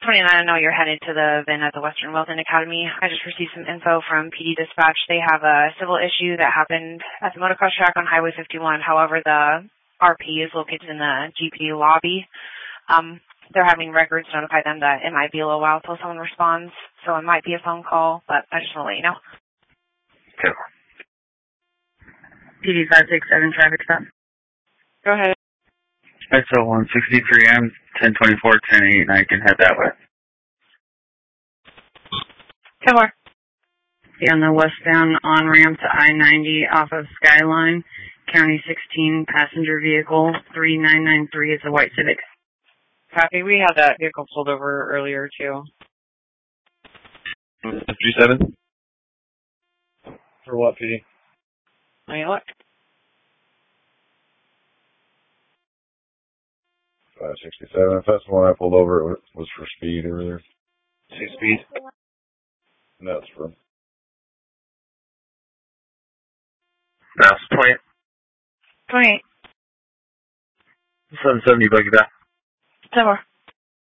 29, I know you're headed to the VIN at the Western Welding Academy. I just received some info from PD Dispatch. They have a civil issue that happened at the motocross track on Highway 51. However, the RP is located in the GP lobby. They're having records notify them that it might be a little while until someone responds, so it might be a phone call, but I just want to let you know. Okay. PD 567 traffic stop. Go ahead. SO 163M, 1024, 10-8, and I can head that way. 10 more. Be on the westbound on-ramp to I-90 off of Skyline, County 16, passenger vehicle 3993 is a white Civic. Copy. We had that vehicle pulled over earlier, too. 57? For what, PD? Let me look. 567. If that's the one I pulled over, it was for speed earlier. See speed? No, it's for... Mouse 20. 28. 770, buggy back. 10 more.